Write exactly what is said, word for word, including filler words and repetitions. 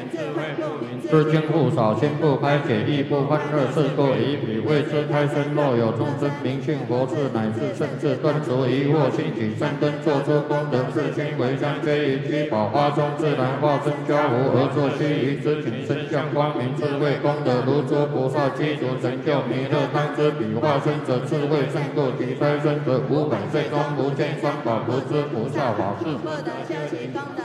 世间不少，心不开解，意不欢乐，是故以彼谓之开生。若有众生明信佛智，乃至甚至断除疑惑，兴起三灯，做出功德，是心为香，皆于居宝花中自然化身家湖，而作须臾之景，身相光明，智慧功德如诸菩萨积足成就弥勒，当知彼化身者智慧胜过其胎生者，五百岁中不见三宝，不知菩萨法事。